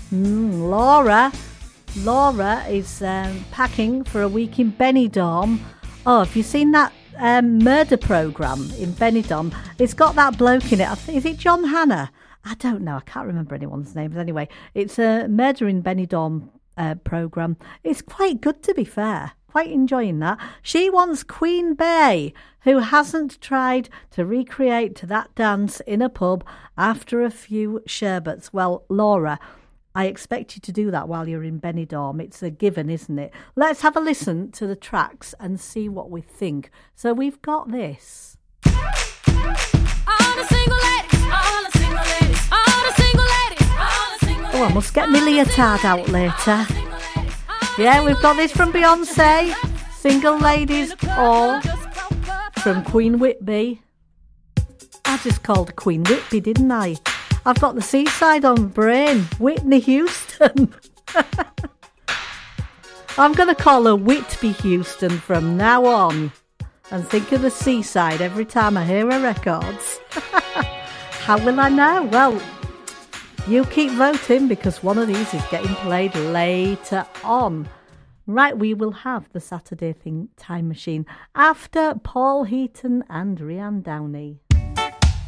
Laura is packing for a week in Benidorm. Oh, have you seen that murder programme in Benidorm? It's got that bloke in it. Is it John Hannah? I don't know. I can't remember anyone's names. Anyway, it's a murder in Benidorm programme. It's quite good, to be fair. Quite enjoying that. She wants Queen Bey, who hasn't tried to recreate that dance in a pub after a few sherbets. Well, Laura, I expect you to do that while you're in Benidorm. It's a given, isn't it? Let's have a listen to the tracks and see what we think. So we've got this. All the single ladies, all the single ladies, all the single ladies, all the single ladies. Oh, I must get my leotard out later. Yeah, we've got this from Beyonce. Single ladies, all from Queen Whitby. I just called Queen Whitby, didn't I? I've got the seaside on brain. Whitney Houston. I'm going to call her Whitby Houston from now on and think of the seaside every time I hear her records. How will I know? Well, you keep voting because one of these is getting played later on. Right, we will have the Saturday Thing Time Machine after Paul Heaton and Rhiannon Downey.